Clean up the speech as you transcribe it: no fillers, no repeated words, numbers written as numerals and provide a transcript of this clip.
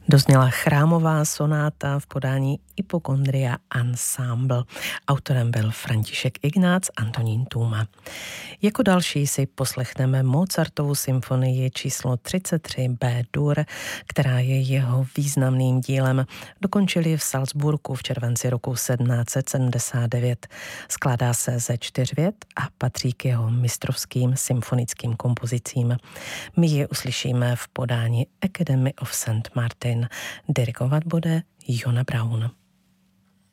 Dozněla chrámová sonáta v podání Hypochondria Ensemble. Autorem byl František Ignác, Antonín Tůma. Jako další si poslechneme Mozartovu symfonii číslo 33 B-dur, která je jeho významným dílem. Dokončili v Salzburgu v červenci roku 1779. Skládá se ze 4 vět a patří k jeho mistrovským symfonickým kompozicím. My je uslyšíme v podání Academy of St. Martin. Dirigovat bude Jona Braun.